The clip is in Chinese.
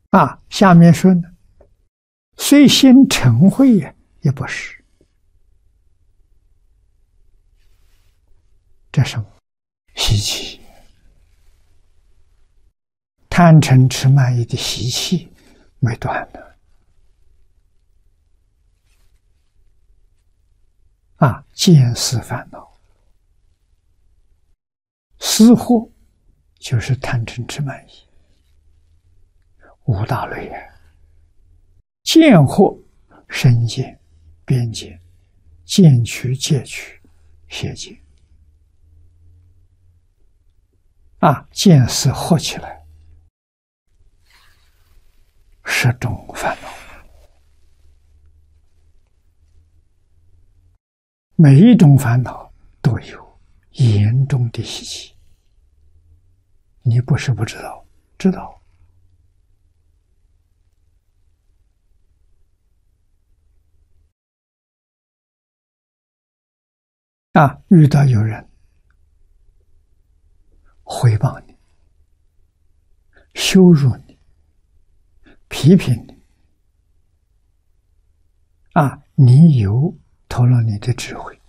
下面说呢，虽心嗔恚也不是，这什么？习气，贪嗔痴慢疑的习气没断呢。见思烦恼，思惑就是贪嗔痴慢疑，五大类啊。见惑，身见、边见、见取、戒取、邪见。见思合起来10种烦恼，每一种烦恼都有严重的习气，你不是不知道，知道。遇到有人诽谤你、羞辱你、批评你，你由投了你的智慧，